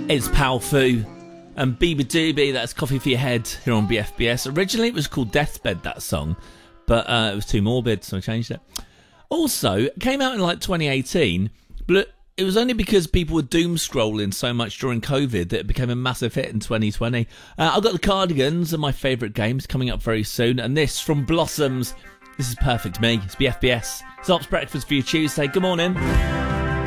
It's Pal Fu and Biba Doobie, that's Coffee for Your Head here on BFBS. Originally it was called Deathbed, that song, but it was too morbid, so I changed it. Also, it came out in like 2018, but it was only because people were doom scrolling so much during COVID that it became a massive hit in 2020. I've got the Cardigans and my favourite games coming up very soon, and this from Blossoms. This is Perfect Me. It's BFBS. It's Ops Breakfast for your Tuesday. Good morning.